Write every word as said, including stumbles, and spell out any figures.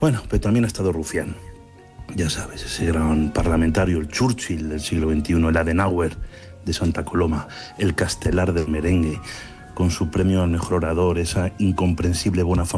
Bueno, pero también ha estado Rufián. Ya sabes, ese gran parlamentario, el Churchill del siglo veintiuno, el Adenauer de Santa Coloma, el Castelar del merengue, con su premio al mejor orador, esa incomprensible buena